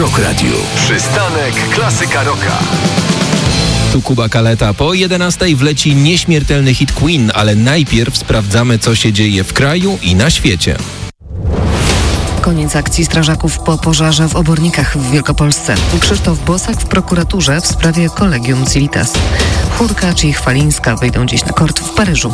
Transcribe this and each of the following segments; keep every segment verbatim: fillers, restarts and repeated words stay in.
Rock Radio. Przystanek Klasyka Rocka. Tu Kuba Kaleta. Po jedenastej wleci nieśmiertelny hit Queen, ale najpierw sprawdzamy, co się dzieje w kraju i na świecie. Koniec akcji strażaków po pożarze w Obornikach w Wielkopolsce. Krzysztof Bosak w prokuraturze w sprawie Collegium Civilitas. Hurkacz i Chwalińska wyjdą dziś na kort w Paryżu.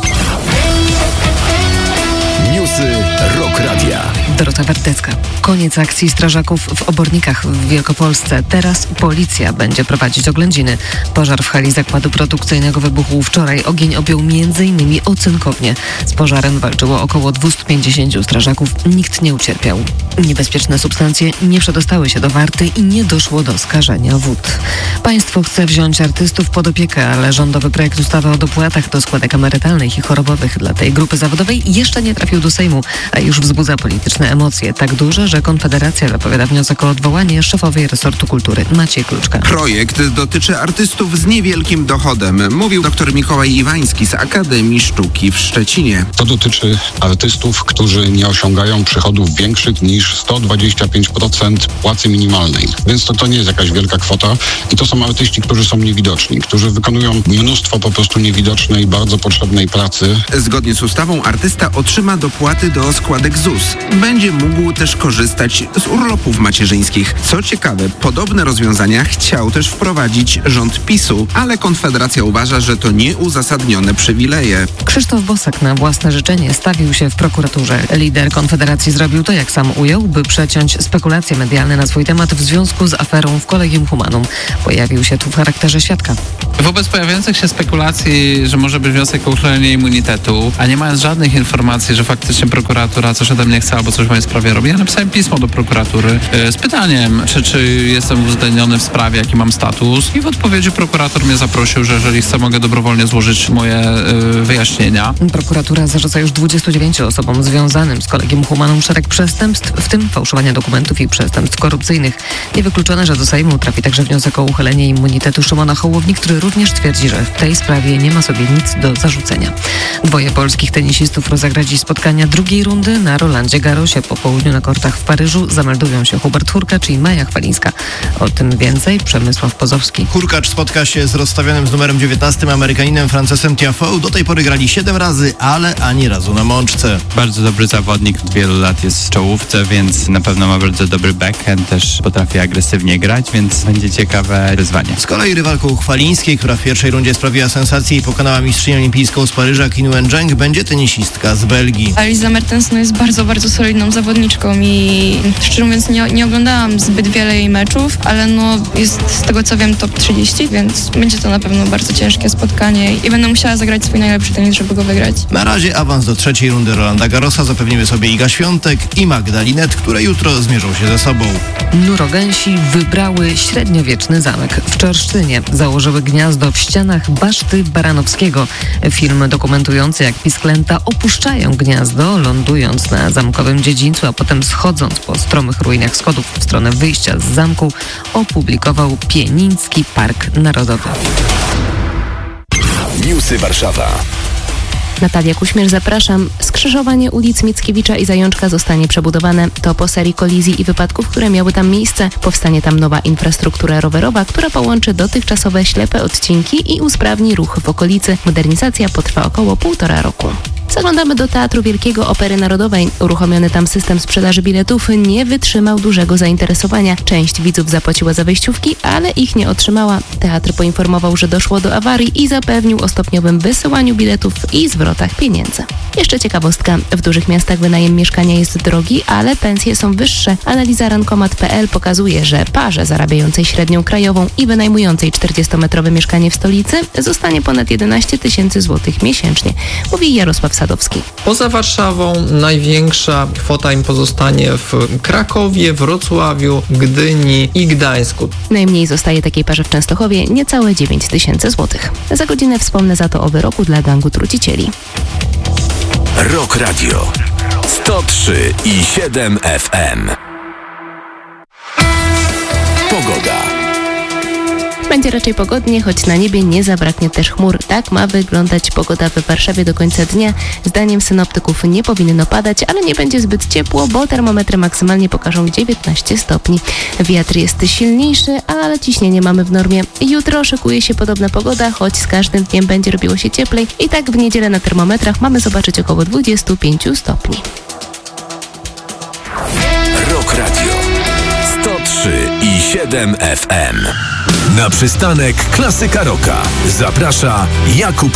Newsy Rock Radia. Dorota Wardecka. Koniec akcji strażaków w Obornikach w Wielkopolsce. Teraz policja będzie prowadzić oględziny. Pożar w hali zakładu produkcyjnego wybuchł wczoraj. Ogień objął między innymi ocynkownię. Z pożarem walczyło około dwieście pięćdziesięciu strażaków. Nikt nie ucierpiał. Niebezpieczne substancje nie przedostały się do Warty i nie doszło do skażenia wód. Państwo chce wziąć artystów pod opiekę, ale rządowy projekt ustawy o dopłatach do składek emerytalnych i chorobowych dla tej grupy zawodowej jeszcze nie trafił do Sejmu, a już wzbudza polityczne emocje. Tak duże, że Konfederacja zapowiada wniosek o odwołanie szefowej resortu kultury Maciej Kluczka. Projekt dotyczy artystów z niewielkim dochodem, mówił dr Mikołaj Iwański z Akademii Sztuki w Szczecinie. To dotyczy artystów, którzy nie osiągają przychodów większych niż sto dwadzieścia pięć procent płacy minimalnej. Więc to, to nie jest jakaś wielka kwota i to są artyści, którzy są niewidoczni, którzy wykonują mnóstwo po prostu niewidocznej, bardzo potrzebnej pracy. Zgodnie z ustawą artysta otrzyma dopłaty do składek Z U S. Będzie mógł też korzystać z urlopów macierzyńskich. Co ciekawe, podobne rozwiązania chciał też wprowadzić rząd PiSu, ale Konfederacja uważa, że to nieuzasadnione przywileje. Krzysztof Bosak na własne życzenie stawił się w prokuraturze. Lider Konfederacji zrobił to, jak sam ujął, by przeciąć spekulacje medialne na swój temat w związku z aferą w Collegium Humanum. Pojawił się tu w charakterze świadka. Wobec pojawiających się spekulacji, że może być wniosek o uchylenie immunitetu, a nie mając żadnych informacji, że faktycznie prokuratura coś ode mnie chce albo coś w mojej sprawie robi, ja napisałem pismo do prokuratury yy, z pytaniem, czy, czy jestem uwzględniony w sprawie, jaki mam status, i w odpowiedzi prokurator mnie zaprosił, że jeżeli chcę, mogę dobrowolnie złożyć moje yy, wyjaśnienia. Prokuratura zarzuca już dwudziestu dziewięciu osobom związanym z Collegium Humanum szereg przestępstw, w tym fałszowania dokumentów i przestępstw korupcyjnych. Niewykluczone, że do Sejmu trafi także wniosek o uchylenie immunitetu Szymona Hołowni, który również twierdzi, że w tej sprawie nie ma sobie nic do zarzucenia. Dwoje polskich tenisistów rozegra dziś spotkania drugiej rundy na Rolandzie Garrosie. Po południu na kortach w Paryżu zameldują się Hubert Hurkacz i Maja Chwalińska. O tym więcej Przemysław Pozowski. Hurkacz spotka się z rozstawionym z numerem dziewiętnastym Amerykaninem Francesem Tiafoe. Do tej pory grali siedem razy, ale ani razu na mączce. Bardzo dobry zawodnik, od wielu lat jest w czołówce, więc na pewno ma bardzo dobry backhand, też potrafi agresywnie grać, więc będzie ciekawe wyzwanie. Z kolei rywalką Chwalińskiej, która w pierwszej rundzie sprawiła sensację i pokonała mistrzynię olimpijską z Paryża Qin Wencheng, będzie tenisistka z Belgii. Elisa Mertens no, jest bardzo, bardzo solidną zawodniczką i szczerze mówiąc nie, nie oglądałam zbyt wiele jej meczów, ale no jest z tego co wiem top trzydzieści, więc będzie to na pewno bardzo ciężkie spotkanie i będę musiała zagrać swój najlepszy tenis, żeby go wygrać. Na razie awans do trzeciej rundy Rolanda Garrosa zapewniły sobie Iga Świątek i Magda Linette, które jutro zmierzą się ze sobą. Nurogęsi wybrały średniowieczny zamek w Czorsztynie. Założyły gniazdo w ścianach baszty Baranowskiego. Film dokumentujący, jak pisklęta opuszczają gniazdo, lądując na zamkowym dziedzińcu, a potem schodząc po stromych ruinach schodów w stronę wyjścia z zamku, opublikował Pieniński Park Narodowy. Newsy Warszawa. Natalia Kuśmierz, zapraszam. Skrzyżowanie ulic Mickiewicza i Zajączka zostanie przebudowane. To po serii kolizji i wypadków, które miały tam miejsce. Powstanie tam nowa infrastruktura rowerowa, która połączy dotychczasowe ślepe odcinki i usprawni ruch w okolicy. Modernizacja potrwa około półtora roku. Zaglądamy do Teatru Wielkiego Opery Narodowej. Uruchomiony tam system sprzedaży biletów nie wytrzymał dużego zainteresowania. Część widzów zapłaciła za wejściówki, ale ich nie otrzymała. Teatr poinformował, że doszło do awarii i zapewnił o stopniowym wysyłaniu biletów i zwrotach pieniędzy. Jeszcze ciekawostka. W dużych miastach wynajem mieszkania jest drogi, ale pensje są wyższe. Analiza rankomat kropka p l pokazuje, że parze zarabiającej średnią krajową i wynajmującej czterdziestometrowe mieszkanie w stolicy zostanie ponad jedenaście tysięcy złotych miesięcznie, mówi Jarosław Sadowski. Poza Warszawą największa kwota im pozostanie w Krakowie, Wrocławiu, Gdyni i Gdańsku. Najmniej zostaje takiej parze w Częstochowie, niecałe dziewięć tysięcy złotych. Za godzinę wspomnę za to o wyroku dla gangu trucicieli. Rock Radio sto trzy i siedem F M. Pogoda. Będzie będzie raczej pogodnie, choć na niebie nie zabraknie też chmur. Tak ma wyglądać pogoda w Warszawie do końca dnia. Zdaniem synoptyków nie powinno padać, ale nie będzie zbyt ciepło, bo termometry maksymalnie pokażą dziewiętnaście stopni. Wiatr jest silniejszy, ale ciśnienie mamy w normie. Jutro szykuje się podobna pogoda, choć z każdym dniem będzie robiło się cieplej. I tak w niedzielę na termometrach mamy zobaczyć około dwadzieścia pięć stopni. Rock Radio sto trzy i siedem F M. Na przystanek Klasyka Rocka zaprasza Jakub